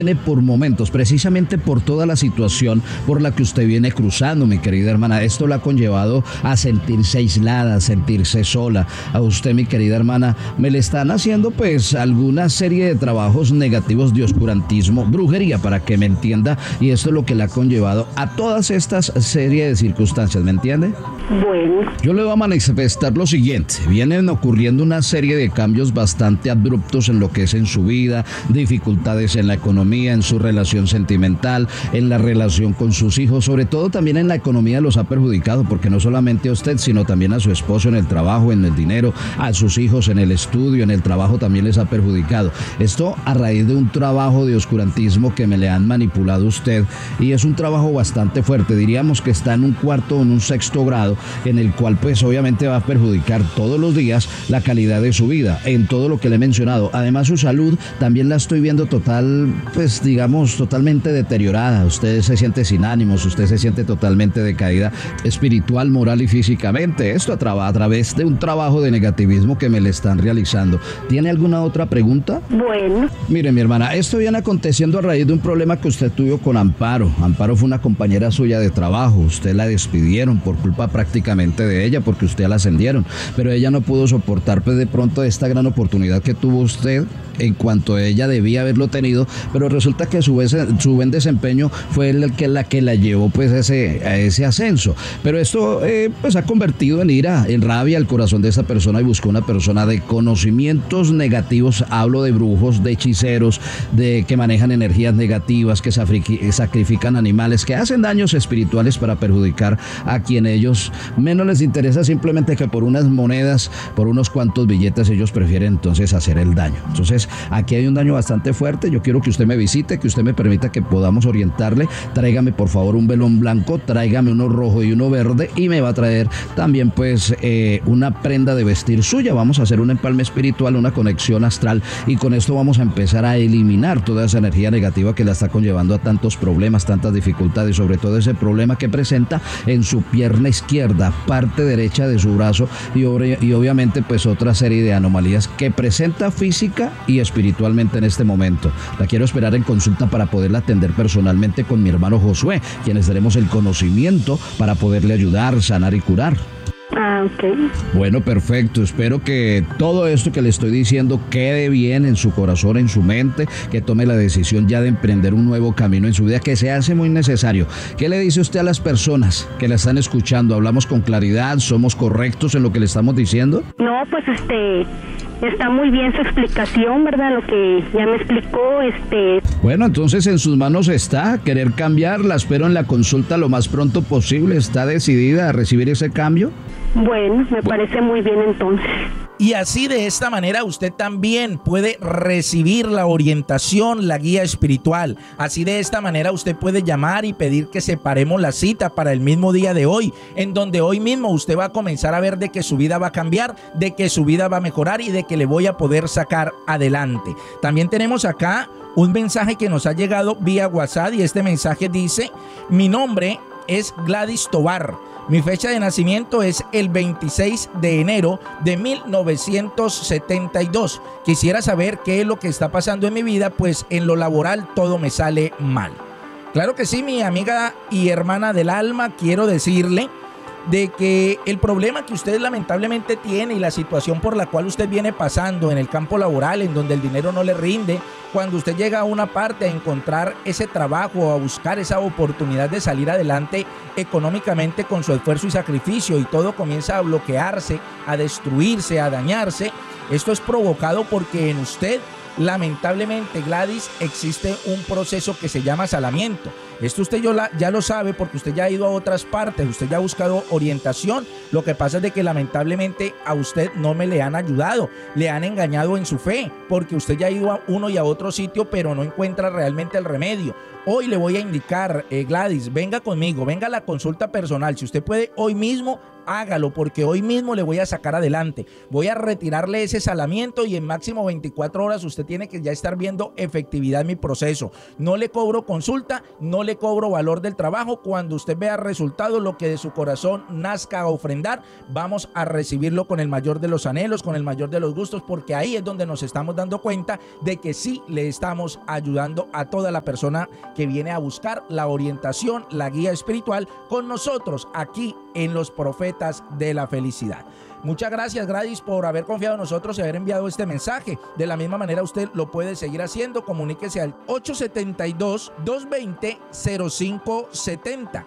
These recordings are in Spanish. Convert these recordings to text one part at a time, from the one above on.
por momentos, precisamente por toda la situación por la que usted viene cruzando, mi querida hermana. Esto la ha conllevado a sentirse aislada, a sentirse sola. A usted, mi querida hermana, me le están haciendo pues alguna serie de trabajos negativos de oscurantismo, brujería, para que me entienda, y esto es lo que le ha conllevado a todas estas serie de circunstancias, ¿me entiende? Bueno. Yo le voy a manifestar lo siguiente: vienen ocurriendo una serie de cambios bastante abruptos en lo que es en su vida, dificultades en la economía, en su relación sentimental, en la relación con sus hijos, sobre todo también en la economía los ha perjudicado, porque no solamente a usted, sino también a su esposo en el trabajo, en el dinero, a sus hijos en el estudio, en el trabajo también les ha perjudicado. Esto a raíz de un trabajo de oscurantismo que me le han manipulado a usted, y es un trabajo bastante fuerte, diríamos que está en un cuarto o en un sexto grado, en el cual pues obviamente va a perjudicar todos los días la calidad de su vida, en todo lo que le he mencionado. Además su salud también la estoy viendo pues digamos totalmente deteriorada. Usted se siente sin ánimos, usted se siente totalmente decaída espiritual, moral y físicamente. Esto a través de un trabajo de negativismo que me le están realizando. ¿Tiene alguna otra pregunta? Bueno. Mire, mi hermana, esto viene aconteciendo a raíz de un problema que usted tuvo con Amparo. Amparo fue una compañera suya de trabajo. Usted la despidieron por culpa prácticamente de ella, porque usted la ascendieron, pero ella no pudo soportar pues de pronto esta gran oportunidad que tuvo usted, en cuanto ella debía haberlo tenido, pero resulta que su buen desempeño fue la que la llevó pues a ese ascenso. Pero esto pues ha convertido en ira, en rabia el corazón de esa persona, y buscó una persona de conocimientos negativos. Hablo de brujos, de hechiceros, de que manejan energías negativas, que sacrifican animales, que hacen daños espirituales para perjudicar a quien ellos menos les interesa, simplemente que por unas monedas, por unos cuantos billetes, ellos prefieren entonces hacer el daño. Entonces aquí hay un daño bastante fuerte. Yo quiero que usted me visite, que usted me permita que podamos orientarle. Tráigame por favor un velón blanco, tráigame uno rojo y uno verde, y me va a traer también pues una prenda de vestir suya. Vamos a hacer un empalme espiritual, una conexión astral, y con esto vamos a empezar a eliminar toda esa energía negativa que la está conllevando a tantos problemas, tantas dificultades, sobre todo ese problema que presenta en su pierna izquierda, parte derecha de su brazo, y obviamente pues otra serie de anomalías que presenta física y espiritualmente en este momento. La quiero esperar en consulta para poderla atender personalmente con mi hermano Josué, quienes daremos el conocimiento para poderle ayudar, sanar y curar. Ok. Bueno, perfecto. Espero que todo esto que le estoy diciendo quede bien en su corazón, en su mente, que tome la decisión ya de emprender un nuevo camino en su vida, que se hace muy necesario. ¿Qué le dice usted a las personas que la están escuchando? ¿Hablamos con claridad? ¿Somos correctos en lo que le estamos diciendo? No, pues está muy bien su explicación, ¿verdad? Lo que ya me explicó, Bueno, entonces en sus manos está querer cambiar. La espero en la consulta lo más pronto posible. ¿Está decidida a recibir ese cambio? Bueno, me parece muy bien entonces. Y así, de esta manera, usted también puede recibir la orientación, la guía espiritual. Así, de esta manera, usted puede llamar y pedir que separemos la cita para el mismo día de hoy, en donde hoy mismo usted va a comenzar a ver de que su vida va a cambiar, de que su vida va a mejorar y de que le voy a poder sacar adelante. También tenemos acá un mensaje que nos ha llegado vía WhatsApp, y este mensaje dice: mi nombre es Gladys Tobar. Mi fecha de nacimiento es el 26 de enero de 1972. Quisiera saber qué es lo que está pasando en mi vida, pues en lo laboral todo me sale mal. Claro que sí, mi amiga y hermana del alma, quiero decirle de que el problema que usted lamentablemente tiene y la situación por la cual usted viene pasando en el campo laboral, en donde el dinero no le rinde, cuando usted llega a una parte a encontrar ese trabajo, a buscar esa oportunidad de salir adelante económicamente con su esfuerzo y sacrificio, y todo comienza a bloquearse, a destruirse, a dañarse, esto es provocado porque en usted, lamentablemente, Gladys, existe un proceso que se llama salamiento. Esto usted ya lo sabe porque usted ya ha ido a otras partes, usted ya ha buscado orientación. Lo que pasa es de que lamentablemente a usted no me le han ayudado, le han engañado en su fe, porque usted ya ha ido a uno y a otro sitio, pero no encuentra realmente el remedio. Hoy le voy a indicar, Gladys, venga conmigo, venga a la consulta personal. Si usted puede hoy mismo, hágalo, porque hoy mismo le voy a sacar adelante. Voy a retirarle ese salamiento y en máximo 24 horas usted tiene que ya estar viendo efectividad en mi proceso. No le cobro consulta, no le le cobro valor del trabajo. Cuando usted vea resultados, lo que de su corazón nazca a ofrendar, vamos a recibirlo con el mayor de los anhelos, con el mayor de los gustos, porque ahí es donde nos estamos dando cuenta de que sí le estamos ayudando a toda la persona que viene a buscar la orientación, la guía espiritual con nosotros aquí en Los Profetas de la Felicidad. Muchas gracias, Gladys, por haber confiado en nosotros y haber enviado este mensaje. De la misma manera, usted lo puede seguir haciendo. Comuníquese al 872-220-0570.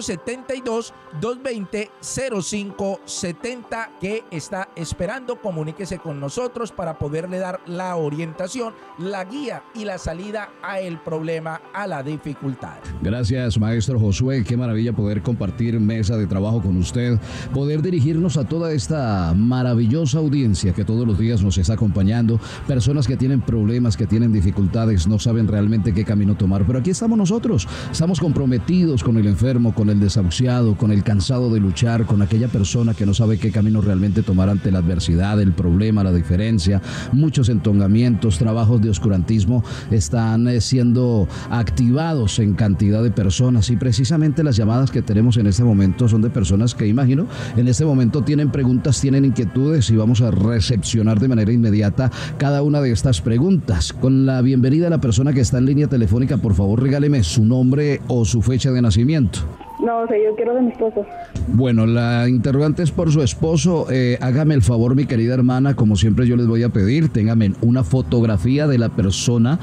872-220-0570. ¿Qué está esperando? Comuníquese con nosotros para poderle dar la orientación, la guía y la salida a el problema, a la dificultad. Gracias, maestro Josué. Qué maravilla poder compartir mesa de trabajo con usted, poder dirigirnos a toda esta maravillosa audiencia que todos los días nos está acompañando, personas que tienen problemas, que tienen dificultades, no saben realmente qué camino tomar, pero aquí estamos nosotros, estamos comprometidos con el enfermo, con el desahuciado, con el cansado de luchar, con aquella persona que no sabe qué camino realmente tomar ante la adversidad, el problema, la diferencia. Muchos entongamientos, trabajos de oscurantismo están siendo activados en cantidad de personas, y precisamente las llamadas que tenemos en este momento son de personas que, imagino, en este momento tienen preguntas, tienen inquietudes, y vamos a recepcionar de manera inmediata cada una de estas preguntas. Con la bienvenida a la persona que está en línea telefónica, por favor regáleme su nombre o su fecha de nacimiento. No, o sea, yo quiero de mi esposo. Bueno, la interrogante es por su esposo. Hágame el favor, mi querida hermana, como siempre yo les voy a pedir, téngame una fotografía de la persona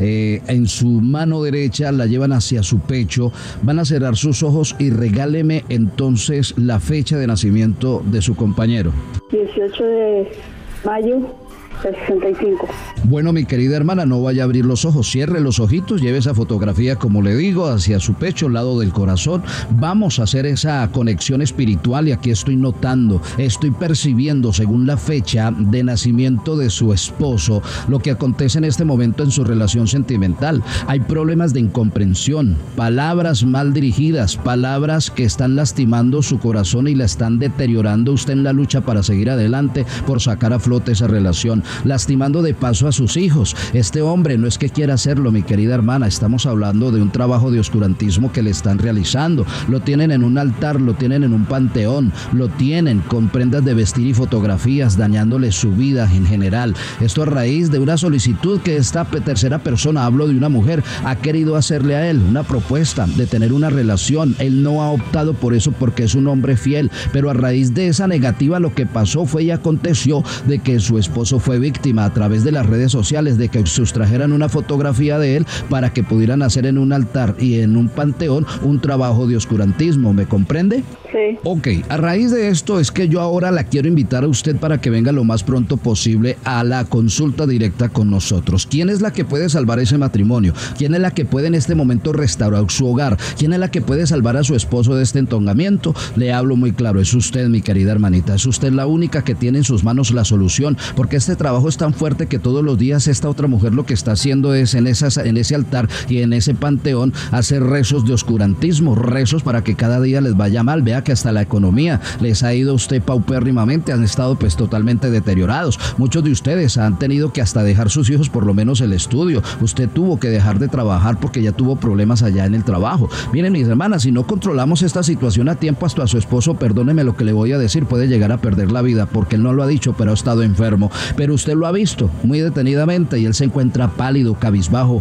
en su mano derecha, la llevan hacia su pecho, van a cerrar sus ojos y regáleme entonces la fecha de nacimiento de su compañero. 18 de mayo del 65. Bueno, mi querida hermana, no vaya a abrir los ojos, cierre los ojitos, lleve esa fotografía, como le digo, hacia su pecho, al lado del corazón. Vamos a hacer esa conexión espiritual, y aquí estoy notando, estoy percibiendo, según la fecha de nacimiento de su esposo, lo que acontece en este momento en su relación sentimental. Hay problemas de incomprensión, palabras mal dirigidas, palabras que están lastimando su corazón y la están deteriorando usted en la lucha para seguir adelante, por sacar a flote esa relación, lastimando de paso a sus hijos. Este hombre no es que quiera hacerlo, mi querida hermana, estamos hablando de un trabajo de oscurantismo que le están realizando. Lo tienen en un altar, lo tienen en un panteón, lo tienen con prendas de vestir y fotografías, dañándole su vida en general. Esto a raíz de una solicitud que esta tercera persona, hablo de una mujer, ha querido hacerle a él una propuesta de tener una relación. Él no ha optado por eso porque es un hombre fiel, pero a raíz de esa negativa lo que pasó fue y aconteció de que su esposo fue víctima a través de las redes sociales de que sustrajeran una fotografía de él para que pudieran hacer en un altar y en un panteón un trabajo de oscurantismo. ¿Me comprende? Sí. Ok, a raíz de esto es que yo ahora la quiero invitar a usted para que venga lo más pronto posible a la consulta directa con nosotros. ¿Quién es la que puede salvar ese matrimonio? ¿Quién es la que puede en este momento restaurar su hogar? ¿Quién es la que puede salvar a su esposo de este entongamiento? Le hablo muy claro, es usted, mi querida hermanita, es usted la única que tiene en sus manos la solución, porque este trabajo es tan fuerte que todos los días esta otra mujer lo que está haciendo es en ese altar y en ese panteón hacer rezos de oscurantismo, rezos para que cada día les vaya mal. Vea que hasta la economía les ha ido a usted paupérrimamente, han estado pues totalmente deteriorados. Muchos de ustedes han tenido que hasta dejar sus hijos por lo menos el estudio. Usted tuvo que dejar de trabajar porque ya tuvo problemas allá en el trabajo. Miren, mis hermanas, si no controlamos esta situación a tiempo, hasta a su esposo, perdóneme lo que le voy a decir, puede llegar a perder la vida, porque él no lo ha dicho, pero ha estado enfermo. Pero usted lo ha visto muy detenidamente y él se encuentra pálido, cabizbajo,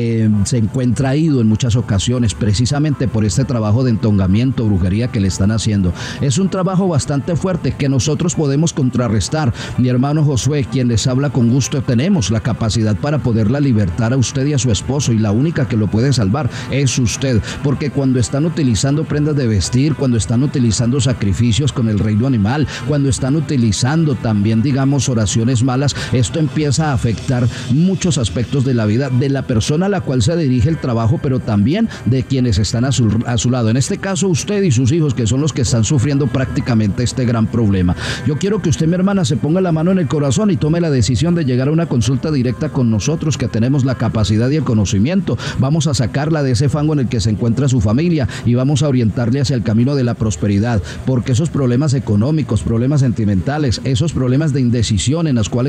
se encuentra ido en muchas ocasiones, precisamente por este trabajo de entongamiento, brujería que le están haciendo. Es un trabajo bastante fuerte que nosotros podemos contrarrestar. Mi hermano Josué, quien les habla con gusto, tenemos la capacidad para poderla libertar a usted y a su esposo, y la única que lo puede salvar es usted, porque cuando están utilizando prendas de vestir, cuando están utilizando sacrificios con el reino animal, cuando están utilizando también, digamos, oraciones malas, esto empieza a afectar muchos aspectos de la vida de la persona a la cual se dirige el trabajo, pero también de quienes están a su lado. En este caso, usted y sus hijos, que son los que están sufriendo prácticamente este gran problema. Yo quiero que usted, mi hermana, se ponga la mano en el corazón y tome la decisión de llegar a una consulta directa con nosotros, que tenemos la capacidad y el conocimiento. Vamos a sacarla de ese fango en el que se encuentra su familia y vamos a orientarle hacia el camino de la prosperidad, porque esos problemas económicos, problemas sentimentales, esos problemas de indecisión en los cuales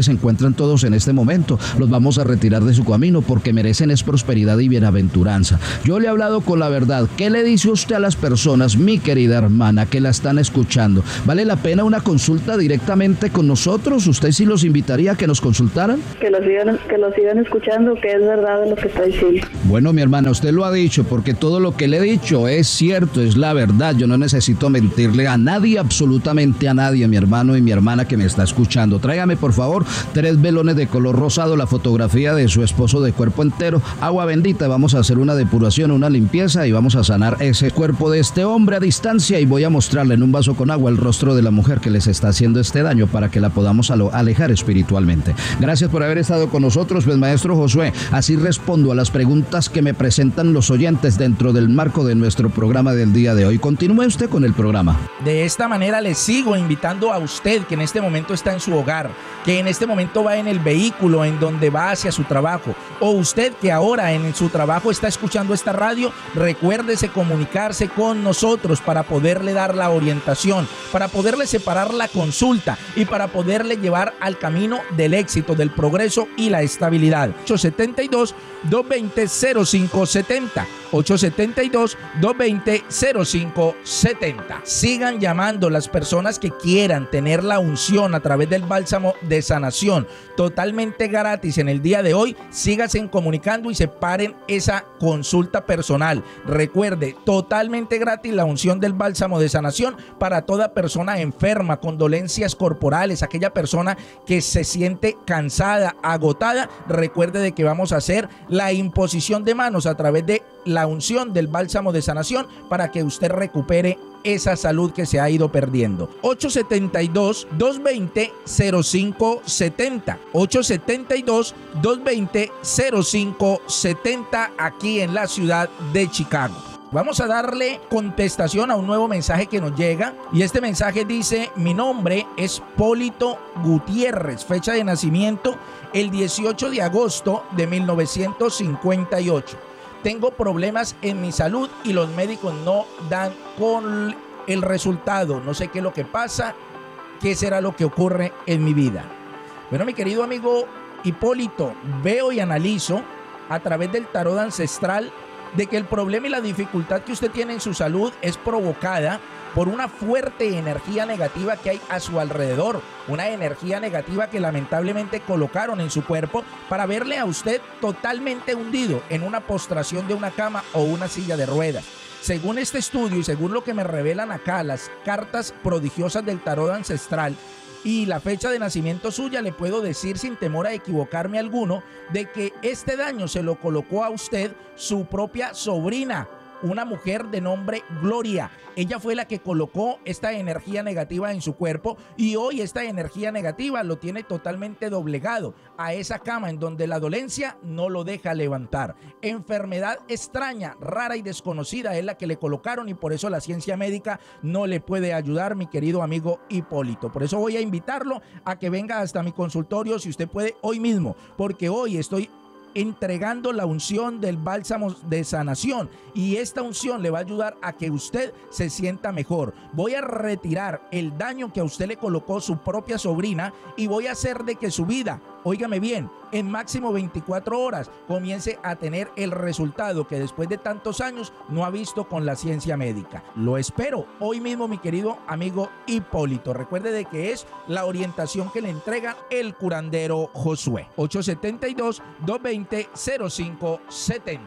se encuentran todos en este momento. Los vamos a retirar de su camino porque merecen es prosperidad y bienaventuranza. Yo le he hablado con la verdad. ¿Qué le dice usted a las personas, mi querida hermana, que la están escuchando? ¿Vale la pena una consulta directamente con nosotros? ¿Usted sí los invitaría a que nos consultaran? Que lo sigan escuchando, que es verdad lo que está diciendo. Bueno, mi hermana, usted lo ha dicho, porque todo lo que le he dicho es cierto, es la verdad. Yo no necesito mentirle a nadie, absolutamente a nadie, mi hermano y mi hermana que me está escuchando. Tráigame, por favor, 3 velones de color rosado, la fotografía de su esposo de cuerpo entero, agua bendita, vamos a hacer una depuración, una limpieza y vamos a sanar ese cuerpo de este hombre a distancia y voy a mostrarle en un vaso con agua el rostro de la mujer que les está haciendo este daño para que la podamos alejar espiritualmente. Gracias por haber estado con nosotros, pues maestro Josué, así respondo a las preguntas que me presentan los oyentes dentro del marco de nuestro programa del día de hoy. Continúe usted con el programa. De esta manera le sigo invitando a usted que en este momento está en su hogar, que en este momento va en el vehículo en donde va hacia su trabajo, o usted que ahora en su trabajo está escuchando esta radio, recuérdese comunicarse con nosotros para poderle dar la orientación, para poderle separar la consulta y para poderle llevar al camino del éxito, del progreso y la estabilidad. 872-220-0570. 872-220-0570. Sigan llamando las personas que quieran tener la unción a través del bálsamo de sanación totalmente gratis en el día de hoy. Síganse comunicando y separen esa consulta personal. Recuerde, totalmente gratis la unción del bálsamo de sanación para toda persona enferma, con dolencias corporales, aquella persona que se siente cansada, agotada. Recuerde de que vamos a hacer la imposición de manos a través de la unción del bálsamo de sanación para que usted recupere esa salud que se ha ido perdiendo. 872-220-0570. 872-220-0570 aquí en la ciudad de Chicago. Vamos a darle contestación a un nuevo mensaje que nos llega y este mensaje dice: mi nombre es Polito Gutiérrez, fecha de nacimiento el 18 de agosto de 1958. Tengo problemas en mi salud y los médicos no dan con el resultado. No sé qué es lo que pasa, qué será lo que ocurre en mi vida. Bueno, mi querido amigo Hipólito, veo y analizo a través del tarot ancestral de que el problema y la dificultad que usted tiene en su salud es provocada por una fuerte energía negativa que hay a su alrededor, una energía negativa que lamentablemente colocaron en su cuerpo para verle a usted totalmente hundido en una postración de una cama o una silla de ruedas. Según este estudio y según lo que me revelan acá las cartas prodigiosas del tarot ancestral y la fecha de nacimiento suya, le puedo decir sin temor a equivocarme alguno de que este daño se lo colocó a usted su propia sobrina, una mujer de nombre Gloria. Ella fue la que colocó esta energía negativa en su cuerpo y hoy esta energía negativa lo tiene totalmente doblegado a esa cama en donde la dolencia no lo deja levantar. Enfermedad extraña, rara y desconocida es la que le colocaron y por eso la ciencia médica no le puede ayudar, mi querido amigo Hipólito. Por eso voy a invitarlo a que venga hasta mi consultorio si usted puede hoy mismo, porque hoy estoy entregando la unción del bálsamo de sanación y esta unción le va a ayudar a que usted se sienta mejor. Voy a retirar el daño que a usted le colocó su propia sobrina y voy a hacer de que su vida, óigame bien, en máximo 24 horas comience a tener el resultado que después de tantos años no ha visto con la ciencia médica. Lo espero hoy mismo, mi querido amigo Hipólito. Recuerde de que es la orientación que le entrega el curandero Josué. 872-220-0570.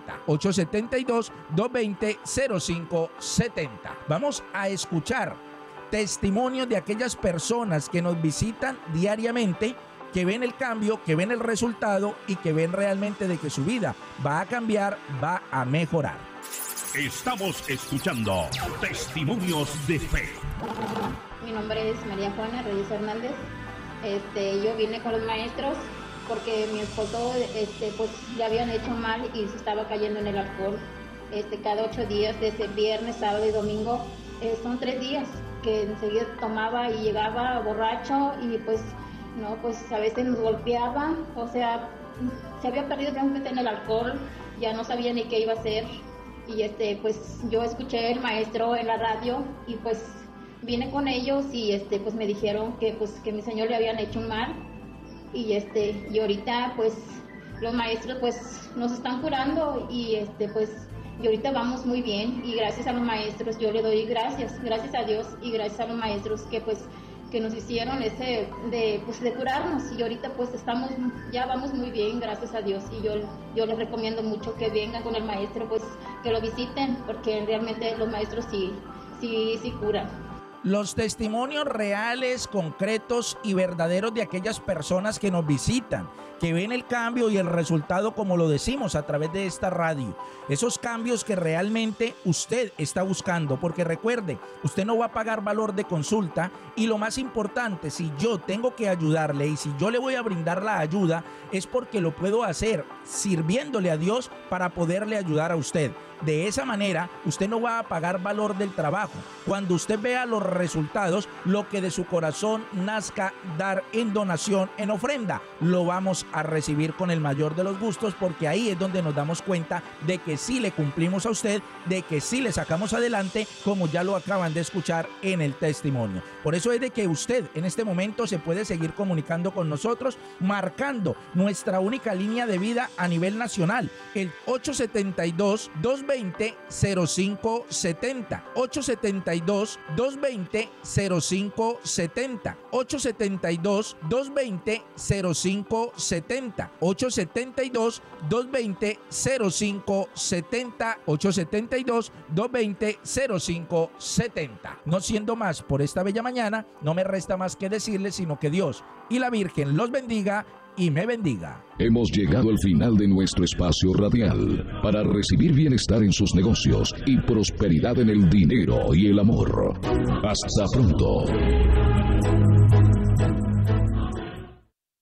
872-220-0570. Vamos a escuchar testimonios de aquellas personas que nos visitan diariamente, que ven el cambio, que ven el resultado y que ven realmente de que su vida va a cambiar, va a mejorar. Estamos escuchando Testimonios de Fe. Mi nombre es María Juana Reyes Hernández. Yo vine con los maestros porque mi esposo pues le habían hecho mal y se estaba cayendo en el alcohol. Cada 8 días, desde viernes, sábado y domingo, son 3 días que enseguida tomaba y llegaba borracho y pues no, pues a veces nos golpeaba, o sea, se había perdido realmente en el alcohol, ya no sabía ni qué iba a hacer y pues yo escuché el maestro en la radio y pues vine con ellos y pues me dijeron que mi señor le habían hecho un mal y ahorita pues los maestros pues nos están curando y pues y ahorita vamos muy bien y gracias a los maestros yo le doy gracias a Dios y gracias a los maestros que nos hicieron de curarnos y ahorita pues ya vamos muy bien, gracias a Dios, y yo les recomiendo mucho que vengan con el maestro, pues que lo visiten, porque realmente los maestros sí curan. Los testimonios reales, concretos y verdaderos de aquellas personas que nos visitan, que ven el cambio y el resultado, como lo decimos a través de esta radio. Esos cambios que realmente usted está buscando, porque recuerde, usted no va a pagar valor de consulta y lo más importante, si yo tengo que ayudarle y si yo le voy a brindar la ayuda, es porque lo puedo hacer sirviéndole a Dios para poderle ayudar a usted. De esa manera, usted no va a pagar valor del trabajo. Cuando usted vea los resultados, lo que de su corazón nazca dar en donación, en ofrenda, lo vamos a recibir con el mayor de los gustos, porque ahí es donde nos damos cuenta de que sí le cumplimos a usted, de que sí le sacamos adelante, como ya lo acaban de escuchar en el testimonio. Por eso es de que usted en este momento se puede seguir comunicando con nosotros, marcando nuestra única línea de vida a nivel nacional, el 872-220-0570, 872-220-0570, 872-220-0570, 872-220-0570, 872-220-0570. No siendo más por esta bella mañana, no me resta más que decirles, sino que Dios y la Virgen los bendiga y me bendiga. Hemos llegado al final de nuestro espacio radial para recibir bienestar en sus negocios y prosperidad en el dinero y el amor. Hasta pronto.